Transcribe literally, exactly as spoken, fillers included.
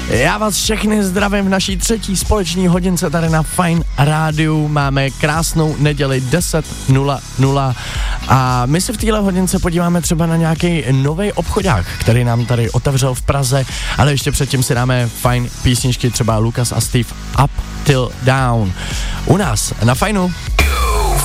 Já vás všechny zdravím v naší třetí společní hodince tady na Fajn rádiu. Máme krásnou neděli deset nula nula a my se v téhle hodince podíváme třeba na nějaký nový obchodák, který nám tady otevřel v Praze, ale ještě předtím si dáme fajn písničky, třeba Lukas a Steve Up Till Down. U nás na Fajnu.